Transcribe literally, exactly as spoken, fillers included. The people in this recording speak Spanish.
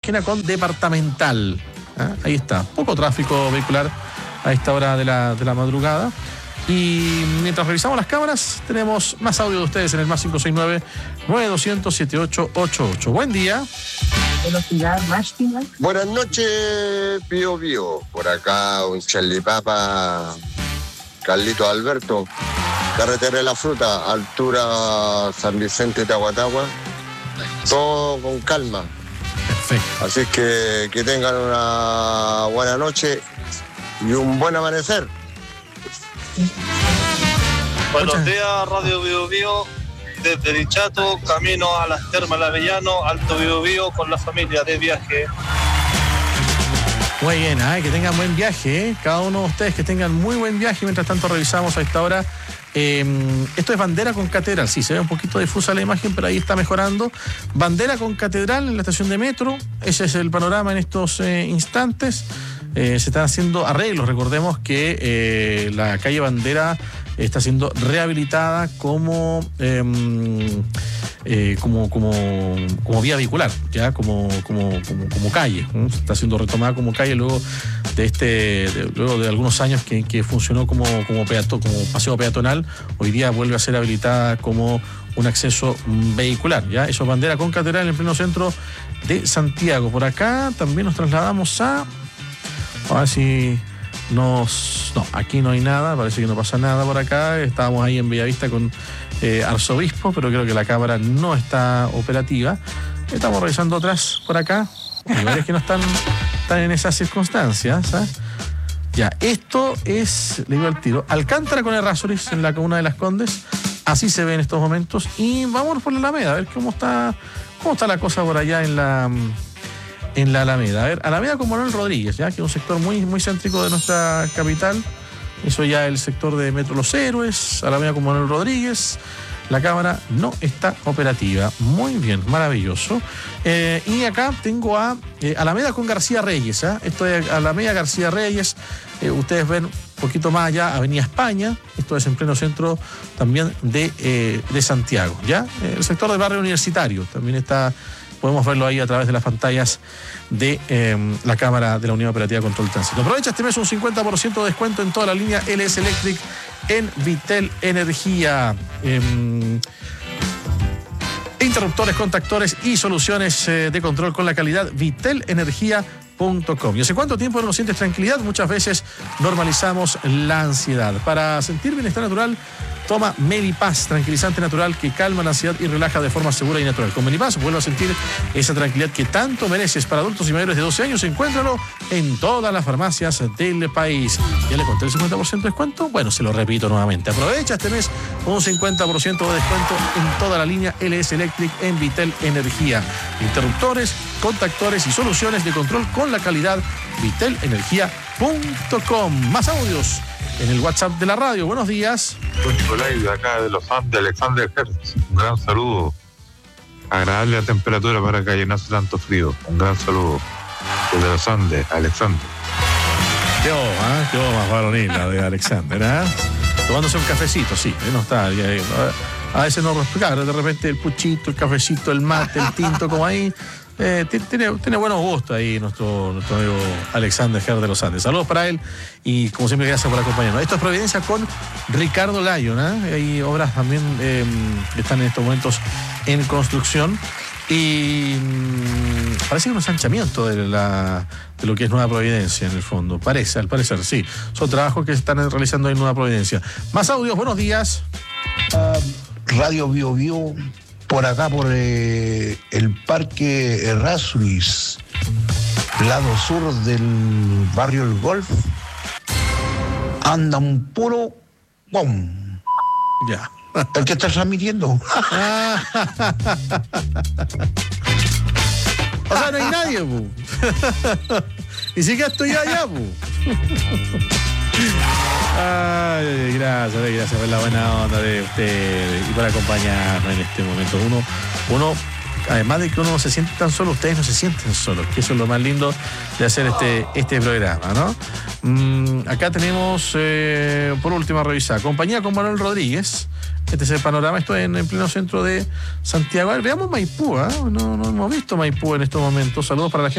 esquina con Departamental. ¿Ah? Ahí está, poco tráfico vehicular a esta hora de la, de la madrugada. Y mientras revisamos las cámaras, tenemos más audio de ustedes en el más cinco seis nueve, nueve dos cero cero, siete ocho ocho ocho. Buen día. Velocidad máxima. Buenas noches, Pío Pío. Por acá un Charlipapa, Carlito Alberto. Carretera de la Fruta, altura San Vicente Tahuatahua. Todo con calma. Perfecto. Así que que tengan una buena noche y un buen amanecer. Buenos días, Radio Bio Bio, desde Dichato, camino a las Termas del Avellano, Alto Bio Bio, con la familia de viaje. Muy bien, ¿eh? Que tengan buen viaje, ¿eh? Cada uno de ustedes que tengan muy buen viaje. Mientras tanto revisamos a esta hora. Eh, esto es Bandera con Catedral. Sí, se ve un poquito difusa la imagen, pero ahí está mejorando. Bandera con Catedral en la estación de metro. Ese es el panorama en estos eh, instantes. Eh, se están haciendo arreglos. Recordemos que eh, la calle Bandera está siendo rehabilitada como eh, eh, como, como, como vía vehicular, ya como, como, como, como calle. ¿no? Está siendo retomada como calle luego de este, de, luego de algunos años que, que funcionó como, como peato, como paseo peatonal. Hoy día vuelve a ser habilitada como un acceso vehicular. Ya, eso es Bandera con Catedral en el pleno centro de Santiago. Por acá también nos trasladamos a a ver si nos... No, aquí no hay nada, parece que no pasa nada por acá. Estábamos ahí en Bellavista con eh, Arzobispo, pero creo que la cámara no está operativa. Estamos revisando otras por acá. Hay varias que no están, están en esas circunstancias. ¿eh? Ya, esto es, le digo al tiro, Alcántara con Errázuriz en la comuna de Las Condes. Así se ve en estos momentos. Y vámonos por la Alameda, a ver cómo está, cómo está la cosa por allá en la... en la Alameda. A ver, Alameda con Manuel Rodríguez, ya que es un sector muy, muy céntrico de nuestra capital. Eso ya el sector de Metro Los Héroes, Alameda con Manuel Rodríguez. La cámara no está operativa. Muy bien, maravilloso. Eh, y acá tengo a eh, Alameda con García Reyes. ¿eh? Esto es Alameda García Reyes. Eh, ustedes ven un poquito más allá, Avenida España. Esto es en pleno centro también de, eh, de Santiago. ¿ya? Eh, el sector del barrio universitario también está. Podemos verlo ahí a través de las pantallas de eh, la cámara de la Unidad Operativa de Control de Tránsito. Aprovecha este mes un cincuenta por ciento de descuento en toda la línea L S Electric en Vitel Energía. Eh, interruptores, contactores y soluciones eh, de control con la calidad Vitel Energía punto com. ¿Y hace cuánto tiempo no sientes tranquilidad? Muchas veces normalizamos la ansiedad. Para sentir bienestar natural, toma Medipaz, tranquilizante natural que calma la ansiedad y relaja de forma segura y natural. Con Medipaz vuelve a sentir esa tranquilidad que tanto mereces. Para adultos y mayores de doce años, encuéntralo en todas las farmacias del país. ¿Ya le conté el cincuenta por ciento de descuento? Bueno, se lo repito nuevamente. Aprovecha este mes un cincuenta por ciento de descuento en toda la línea L S Electric en Vitel Energía. Interruptores, contactores y soluciones de control con la calidad Vitel Energía punto com. Más audios en el WhatsApp de la radio. Buenos días. Soy Nicolai, de acá de los Andes, Alexander Hertz. Un gran saludo. Agradable la temperatura para que no hace tanto frío. Un gran saludo. Desde los Andes, Alexander. Qué oh, ¿eh? Qué oh, más varonil la de Alexander, ¿eh? Tomándose un cafecito, sí. ¿eh? No está. Eh, a veces no claro, de repente el puchito, el cafecito, el mate, el tinto, como ahí. Eh, tiene, tiene buenos gustos ahí nuestro, nuestro amigo Alexander Hertz de los Andes. Saludos para él y como siempre gracias por acompañarnos. Esto es Providencia con Ricardo Lyon. ¿eh? Hay obras también eh, que están en estos momentos en construcción y mmm, parece que un ensanchamiento de, la, de lo que es Nueva Providencia en el fondo. Parece, al parecer, sí. Son trabajos que se están realizando en Nueva Providencia. Más audios, buenos días. Uh, Radio Bio Bio. Por acá, por eh, el Parque Errázuriz, lado sur del barrio El Golf, anda un puro ¡pum! Ya. El que está transmitiendo. O sea, no hay nadie, pu. Ni siquiera estoy allá, pu. Ay, gracias, gracias por la buena onda de ustedes y por acompañarnos en este momento. Uno, uno, además de que uno no se siente tan solo, ustedes no se sienten solos, que eso es lo más lindo de hacer este, este programa, ¿no? Mm, acá tenemos, eh, por última revisada, compañía con Manuel Rodríguez. Este es el panorama, esto es en el pleno centro de Santiago. A ver, veamos Maipú, ¿eh? No, no hemos visto Maipú en estos momentos. Saludos para la gente.